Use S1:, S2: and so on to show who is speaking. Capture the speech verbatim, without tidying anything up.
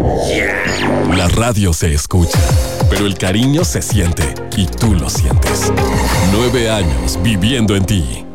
S1: La radio se escucha, pero el cariño se siente y tú lo sientes. Nueve años viviendo en ti.